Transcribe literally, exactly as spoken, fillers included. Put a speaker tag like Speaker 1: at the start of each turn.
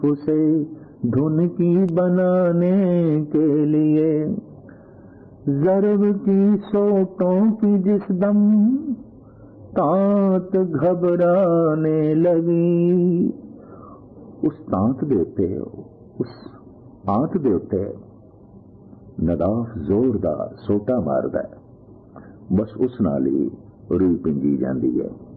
Speaker 1: उसे धुन की बनाने के लिए ज़र्ब की सोटों की जिस दम तांत घबराने लगी। उस तांत दे उत्ते उस आंत दे उत्ते नदाफ जोरदार सोटा मारदा है, बस उस नाल ही रूह पिंजी जाती है।